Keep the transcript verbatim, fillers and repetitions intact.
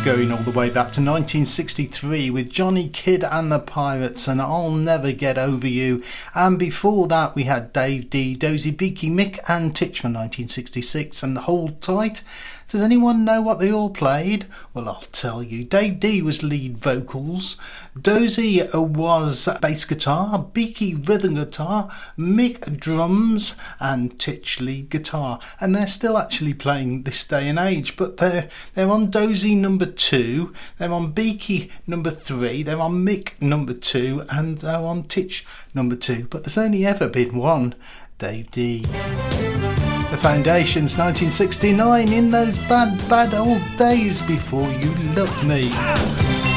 going all the way back to nineteen sixty-three with Johnny Kidd and the Pirates and I'll Never Get Over You. And before that we had Dave Dee, Dozy, Beaky, Mick and Titch from nineteen sixty-six and Hold Tight. Does anyone know what they all played? Well, I'll tell you. Dave Dee was lead vocals, Dozy was bass guitar, Beaky rhythm guitar, Mick drums and Titch lead guitar. And they're still actually playing this day and age, but they're they're on Dozy number two, they're on Beaky number three, they're on Mick number two and they're on Titch number two. But there's only ever been one Dave Dee. The Foundations, nineteen sixty-nine, In Those Bad, Bad Old Days Before You Loved Me.